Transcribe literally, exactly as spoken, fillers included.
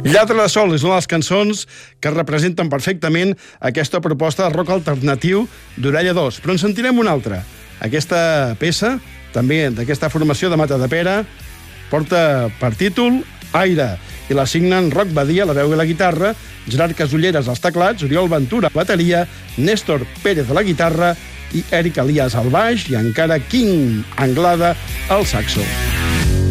Lladre de Sol és una de les cançons que representen perfectament aquesta proposta de rock alternatiu d'Orella dos, però en sentirem una altra. Aquesta peça, també d'aquesta formació de Matadepera, porta per títol Aire, i la signen Roc Badia, la veu i la guitarra, Gerard Casulleres als teclats, Oriol Ventura a bateria, Néstor Pérez a la guitarra i Eric Elias al baix i encara King Anglada al saxo.